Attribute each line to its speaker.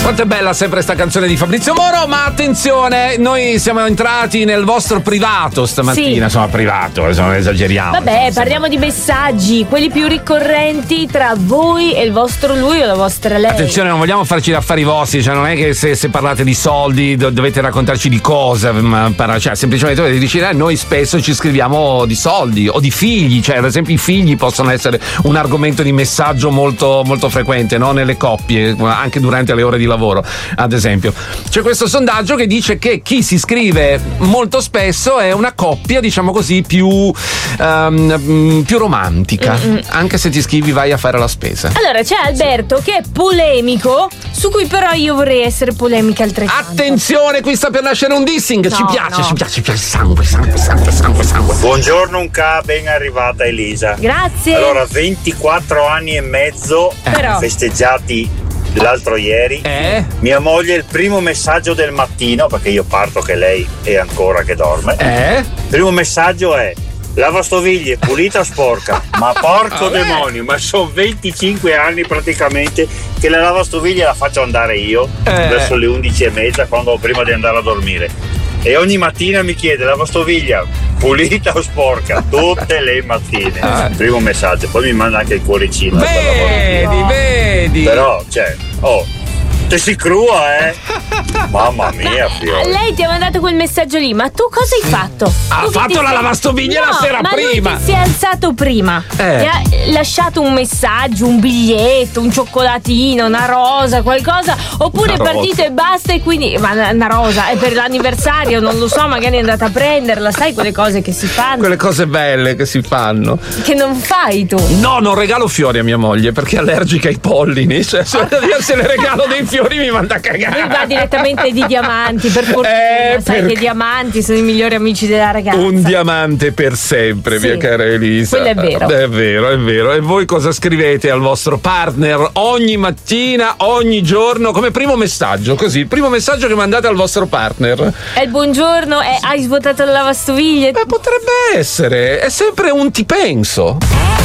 Speaker 1: Quanto è bella sempre sta canzone di Fabrizio Moro, ma attenzione, noi siamo entrati nel vostro privato stamattina,
Speaker 2: Sì.
Speaker 1: insomma privato, insomma, esageriamo.
Speaker 2: Vabbè, parliamo di messaggi, quelli più ricorrenti tra voi e il vostro lui o la vostra lei.
Speaker 1: Attenzione, non vogliamo farci gli affari vostri, cioè non è che se parlate di soldi dovete raccontarci di cose, cioè semplicemente dovete dire noi spesso ci scriviamo di soldi o di figli, cioè ad esempio i figli possono essere un argomento di messaggio molto, molto frequente, no? Nelle coppie, anche durante le ore di lavoro, ad esempio. C'è questo sondaggio che dice che chi si scrive molto spesso è una coppia, diciamo così, più romantica, anche se ti scrivi vai a fare la spesa.
Speaker 2: Allora c'è Alberto che è polemico, su cui però io vorrei essere polemica altrettanto.
Speaker 1: Attenzione, qui sta per nascere un dissing,
Speaker 2: No,
Speaker 1: ci piace,
Speaker 2: no.
Speaker 1: ci piace, sangue.
Speaker 3: Buongiorno ben arrivata Elisa.
Speaker 2: Grazie.
Speaker 3: Allora, 24 anni e mezzo
Speaker 2: Però.
Speaker 3: festeggiati l'altro ieri. Mia moglie il primo messaggio del mattino, perché io parto che lei è ancora che dorme. Il primo messaggio è: lavastoviglie pulita o sporca? Ma porco demonio, ma sono 25 anni praticamente che la lavastoviglie la faccio andare io verso le 11:30 prima di andare a dormire. E ogni mattina mi chiede: lavastoviglia pulita o sporca? Tutte le mattine. Primo messaggio, poi mi manda anche il cuoricino.
Speaker 1: Vedi.
Speaker 3: Però, cioè, te si crua, Mamma mia, fiore.
Speaker 2: Lei ti ha mandato quel messaggio lì, ma tu cosa hai fatto?
Speaker 1: Ha
Speaker 2: Tu che
Speaker 1: fatto
Speaker 2: ti
Speaker 1: la
Speaker 2: sei-
Speaker 1: lavastoviglie
Speaker 2: No,
Speaker 1: la sera
Speaker 2: ma
Speaker 1: prima.
Speaker 2: lui ti si è alzato prima. Ti ha lasciato un messaggio, un biglietto, un cioccolatino, una rosa, qualcosa. Oppure è
Speaker 1: Una rosa.
Speaker 2: partito e basta, e quindi. Ma una rosa è per l'anniversario, non lo so, magari è andata a prenderla. Sai quelle cose che si fanno,
Speaker 1: Quelle cose belle che si fanno.
Speaker 2: che non fai tu.
Speaker 1: No, non regalo fiori a mia moglie perché è allergica ai pollini. Cioè, se le regalo dei fiori mi manda a cagare.
Speaker 2: Lui va direttamente di diamanti, per fortuna. Sai che i diamanti sono i migliori amici della ragazza.
Speaker 1: Un diamante per sempre,
Speaker 2: Sì,
Speaker 1: mia cara Elisa.
Speaker 2: quello è vero.
Speaker 1: È vero. E voi cosa scrivete al vostro partner ogni mattina, ogni giorno, come primo messaggio? Così, il primo messaggio che mandate al vostro partner.
Speaker 2: È il buongiorno, hai svuotato la lavastoviglie?
Speaker 1: Potrebbe essere, è sempre un ti penso.